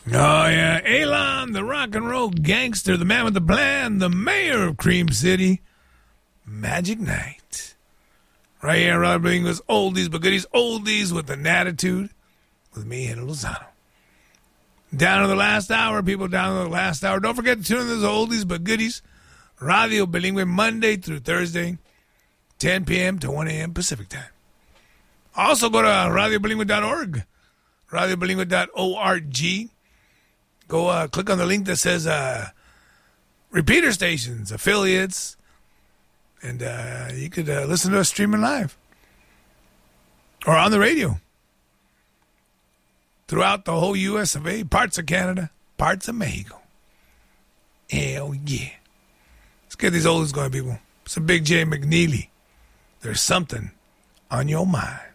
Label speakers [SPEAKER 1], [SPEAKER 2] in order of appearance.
[SPEAKER 1] Oh, yeah. Elon, the rock and roll gangster, the man with the plan, the mayor of Cream City. Magic Night. Right here, Rod Bingos, oldies but goodies, oldies with an attitude with me, Henry Lozano. Down to the last hour, people, down to the last hour. Don't forget to tune in to those oldies but goodies. Radio Bilingüe, Monday through Thursday, 10 p.m. to 1 a.m. Pacific time. Also go to radiobilingüe.org, radiobilingüe.org. Go click on the link that says repeater stations, affiliates, and you could listen to us streaming live or on the radio throughout the whole U.S. of A., parts of Canada, parts of Mexico. Hell yeah. Let's get these oldies going, people. It's a Big J McNeely. There's something on your mind.